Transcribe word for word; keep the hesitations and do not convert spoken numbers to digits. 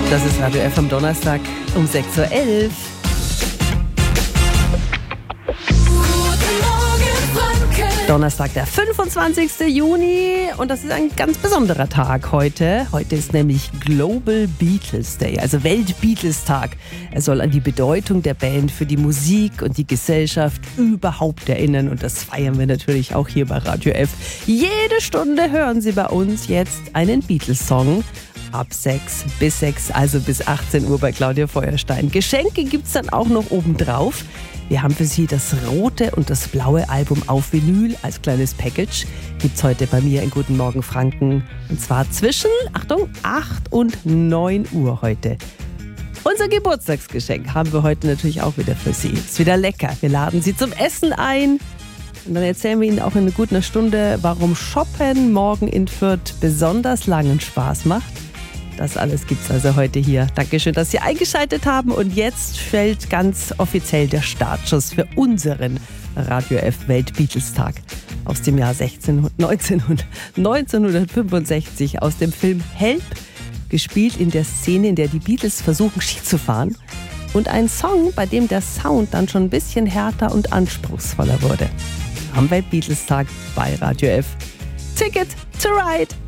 Das ist Radio F am Donnerstag um sechs Uhr elf. Donnerstag, der fünfundzwanzigsten Juni, und das ist ein ganz besonderer Tag heute. Heute ist nämlich Global Beatles Day, also Welt-Beatles-Tag. Er soll an die Bedeutung der Band für die Musik und die Gesellschaft überhaupt erinnern, und das feiern wir natürlich auch hier bei Radio F. Jede Stunde hören Sie bei uns jetzt einen Beatles-Song. Ab sechs bis sechs, also bis achtzehn Uhr bei Claudia Feuerstein. Geschenke gibt's dann auch noch obendrauf. Wir haben für Sie das rote und das blaue Album auf Vinyl als kleines Package. Gibt's heute bei mir in Guten Morgen Franken. Und zwar zwischen, Achtung, acht und neun Uhr heute. Unser Geburtstagsgeschenk haben wir heute natürlich auch wieder für Sie. Ist wieder lecker. Wir laden Sie zum Essen ein. Und dann erzählen wir Ihnen auch in einer guten Stunde, warum Shoppen morgen in Fürth besonders langen Spaß macht. Das alles gibt's also heute hier. Dankeschön, dass Sie eingeschaltet haben. Und jetzt fällt ganz offiziell der Startschuss für unseren Radio F Welt-Beatles-Tag aus dem Jahr neunzehnhundertfünfundsechzig aus dem Film Help, gespielt in der Szene, in der die Beatles versuchen, Ski zu fahren. Und ein Song, bei dem der Sound dann schon ein bisschen härter und anspruchsvoller wurde. Am Welt-Beatles-Tag bei Radio F. Ticket to Ride!